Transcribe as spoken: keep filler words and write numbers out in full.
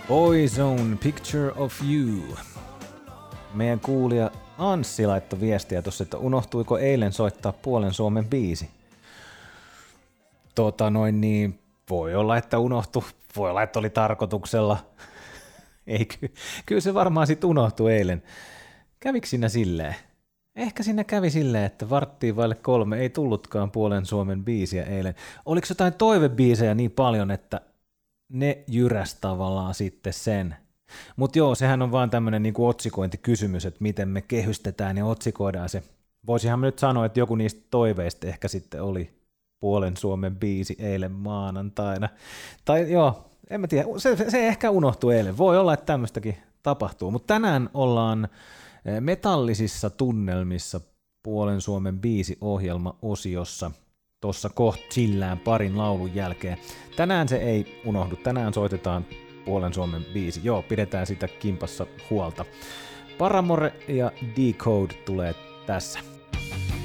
Boyzone, Picture of You. Meidän kuulija Anssi laittoi viestiä tuossa, että unohtuiko eilen soittaa Puolen Suomen biisi. Tota noin niin, voi olla, että unohtu, voi olla, että oli tarkoituksella. Ei, ky- kyllä se varmaan sit unohtui eilen. Kävikö siinä silleen? Ehkä siinä kävi silleen, että varttiin vaille kolme ei tullutkaan Puolen Suomen biisiä eilen. Oliko jotain toivebiisejä niin paljon, että ne jyräs tavallaan sitten sen? Mutta joo, sehän on vaan tämmöinen niinku otsikointikysymys, että miten me kehystetään ja otsikoidaan se. Voisinhan mä nyt sanoa, että joku niistä toiveista ehkä sitten oli Puolen Suomen biisi eilen maanantaina. Tai joo, en mä tiedä, se, se ehkä unohtui eilen. Voi olla, että tämmöistäkin tapahtuu. Mutta tänään ollaan metallisissa tunnelmissa Puolen Suomen biisiohjelma-osiossa. Tuossa kohta chillään parin laulun jälkeen. Tänään se ei unohdu. Tänään soitetaan Puolen Suomen biisi. Joo, pidetään sitä kimpassa huolta. Paramore ja Decode tulee tässä.